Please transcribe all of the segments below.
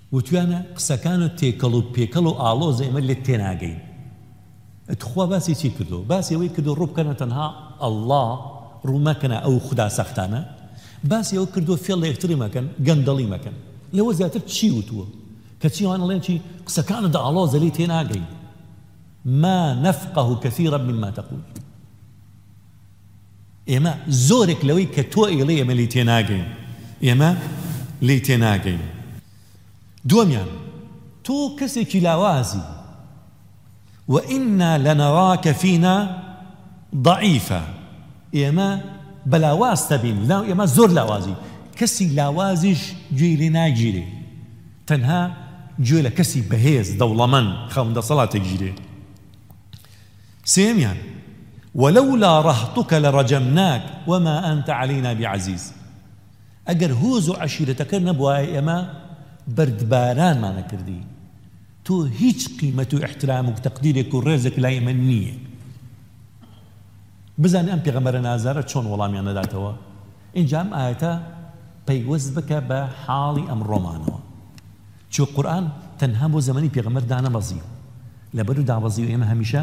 وتوانە قسەکان و تێکەڵ و پێکەڵ و ئاڵۆز ئێمە لێت تێناگەین. خوا باسی چی کردو؟ باسی ئەوەی کردو ڕوو بکەنە تەنها ئەڵڵا، ڕوو مەکەنە ئەو خوددا سەختانە. باسی ئەوە کردو فێڵ لە یەکتری مەکەن، گەندەڵی مەکەن. لەوە زیاتر چی وتووە؟ کە چیوان ئەڵێن چی؟ قسەکانت ئاڵۆزە لێی تێناگەین. ما نفقه كثيرا مما تقول. ئێمە زۆرێک لەوەی کە تۆ ئێڵێ ئێمە لێی تێناگەین. ئێمە لێی تێناگەین. دووەمیان، تۆ کەسێکی لاوازی. وإنا لنراك فينا ضعيفا. ئێمە بەلاواز تەبین، ئێمە زۆر لاوازی. کەسی لاوازیش گوێی لێ ناگیرێ، تەنها گوێ لە کەسی بەهێز دەوڵەمەند خەوندە سەڵاتێک گیرێ. سێمیان، ولولا رهطك لرجمناك وما أنت علينا بعزيز. ئەگەر هۆز و عەشیرەتەکە نەبوایە ئێمە بەردبارانمانە کردی. تۆ هیچ قیمەت و احترام و تەقدیرێک و ڕێزێک لای ئێمە نییە. بزانێ ئەم پێغەمبەرە نازارە چۆن وەڵامیان نەداتەوە. اینجا ئەم ئاەتە پەیوەست بکە بە حاڵی ئەم ڕۆمانەوە. چۆ قورئان تەنها بۆ زەمانی پێغەمبەر دانەبەزی، لەبەر و دابەزی و ئێمە هەمیشە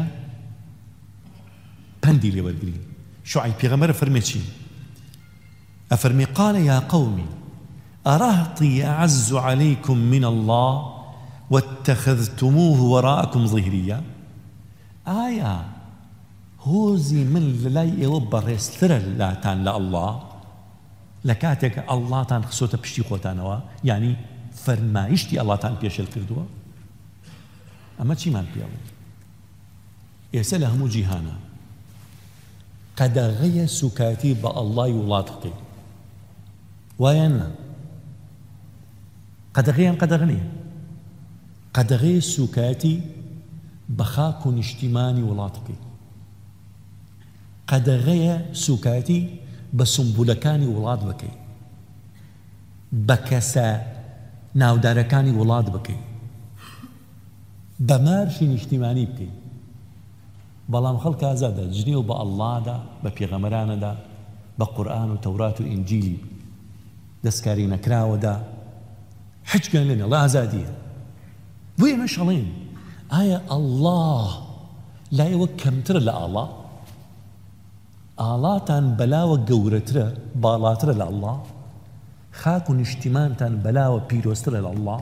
پەندی لێوەرگرین. شوعیب پێغەمبەر فەرمێ چی؟ ئەفەرمێ قال يا قوم أرهطي أعز عليكم من الله واتخذتموه وراءكم ظهريا. آية هۆزی من لەلای ئێوە بەڕێزترە لاتان لە ئەڵڵا، لە کاتێک ئەڵڵاتان خسۆتە پشتی خۆتانەوە، یعنی فەرمایشتی ئەڵڵاتان پێشێل کردووە. ئەمە چیمان پێڵێ؟ ئێستا لە هەموو جیهانە قەدەغەیە سوکاتی بە ئەڵڵای وڵات بکەین، وایە نا؟ قەدەغەیان قەدەغە نییە. قەدەغەی سوکاتی بە خاک و نیشتیمانی وڵات بکەین. قەدەغەیە سوکاتی بە سمبولەکانی وڵات بکەین، بە کەسە ناودارەکانی وڵات بکەین، بە مارشی نیشتیمانی بکەین. بەڵام خەڵک ئازادە جنێ و بە ئەڵڵادا، بە پێغەمبەرانەدا، بە قورئان و تەورات و ئینجیلی دەستکاری نەکراوەدا حەج گوێن لێ نەڵێ ئازادیە. بۆ ئێمە شەڵێن ئایا ئەڵڵا لای ئێوە کەمترە لە ئاڵا؟ ئاڵاتان بەلاوە گەورەترە، باڵاترە لە ئەڵڵا؟ خاک و نیشتیمانتان بەلاوە پیرۆسترە لە ئەڵڵا؟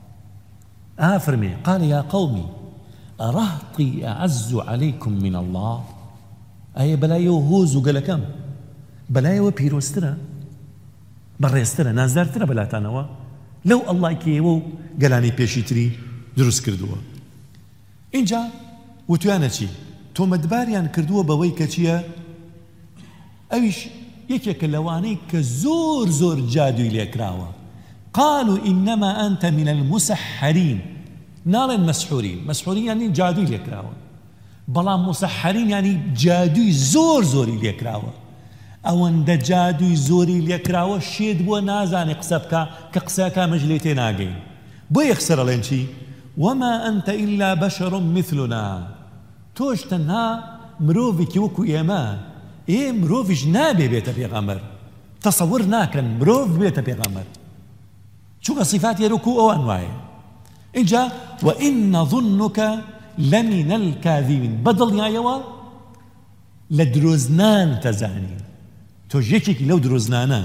ئافرمێ قال يا قومي أرهطي أعز عليكم من الله. ئایا بەلایەوە هۆز و گەلەکەم بەلایەوە پیرۆسترە، بەڕێزترە، نازدارترە بەلاتانەوە لەو ئەڵڵای کە ئێوە و گەلانی پێشی تری دروست کردووە؟ اینجا وتوانە چی؟ تۆمەتباریان کردووە بەوەی کە چییە؟ ئەویش یەکێکە لەوانەی کە زۆر زۆر جادووی لێکراوە. قالوا إنما أنت من المسحرين. ناڵێن مەسحوورین، مەسحوورین یعنی جادووی لێکراوە، بەڵام مسحرین یعنی جادووی زۆر زۆری لێکراوە. ئەوەندە جادووی زۆری لێکراوە شێت بووە نازانێ قسە بکە کە قسەکە مەژ لێ تێ ناگەین. بۆ یەکسەر ئەڵێن چی؟ وما أنت إلا بشر مثلنا. تۆش تەنها مرۆڤێکی وەکو ئێمە. مرۆڤیش نابێ بێتە پێغەمبەر، تەسەوور ناکەن مرۆڤ بێتە پێغەمبەر، چونکە صفاتی وەکو ئەوان وایە. اینجا وإن ظنك لمن الكاذبين. بەدڵنیایەوە لە درۆزنان تەزانی، تۆش یەکێکی لەو درۆزنانە.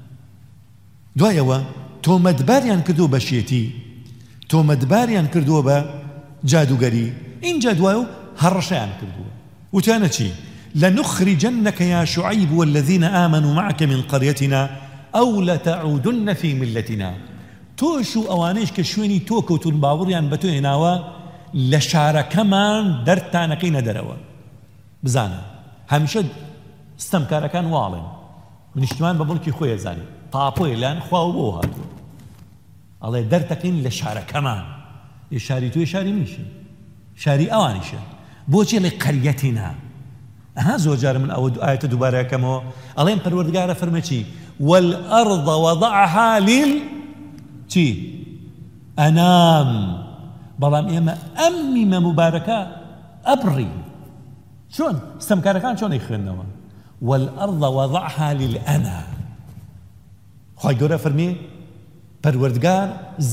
دوایەوە تۆمەتباریان کردووە بە شێتی، تۆمەتباریان کردووە بە جادوگەری. اینجا دوایە هەڕەشەیان کردووە. وتیانە چی؟ لنخرجنك يا شعيب والذين آمنوا معك من قريتنا أو لتعودن في ملتنا. تۆش و ئەوانەیش کە شوێنی تۆ کەوتون باوەڕیان بە تۆ هێناوە لە شارەکەمان دەرتانەکەینە دەرەوە. بزانە هەمیشە ستەمکارەکان واڵێن، نیشتمان بە بڵکی خۆی ئەزانێ، پاپۆی لایەن خوا و بۆ هاتووە، ئەڵێ دەرتەکەین لە شارەکەمان. شاری تۆی شاری میشە، شاری ئەوانیشە. بۆچی لێ قەریەتینا؟ ئەها زۆر جارە من ئەوە ئاەتە دووبارە یەکەمەوە ئەڵێن پەروەردگارە فەرمێ چی؟ والأرض وضعها چی؟ ئەنام. بەڵام ئێمە ئەم میمە مبارەکە ئەبڕی. چۆن؟ ستەمکارەکان چۆن ئەیخوێندنەوە؟ والأرض وضعها للأنا. خوای گەورە فەرمێ پەروەردگار